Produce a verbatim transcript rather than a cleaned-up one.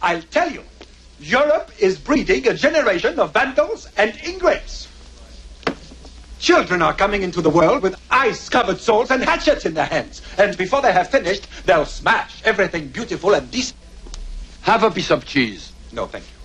I'll tell you. Europe is breeding a generation of vandals and ingrates. Children are coming into the world with ice-covered swords and hatchets in their hands. And before they have finished, they'll smash everything beautiful and decent. Have a piece of cheese. No, thank you.